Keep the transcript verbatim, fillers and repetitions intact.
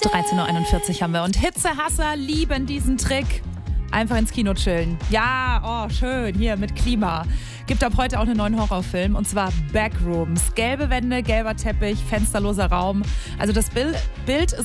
dreizehn Uhr einundvierzig haben wir und Hitzehasser lieben diesen Trick. Einfach ins Kino chillen. Ja, oh, schön, hier mit Klima. Gibt ab heute auch einen neuen Horrorfilm und zwar Backrooms. Gelbe Wände, gelber Teppich, fensterloser Raum. Also das Bild, Bild ist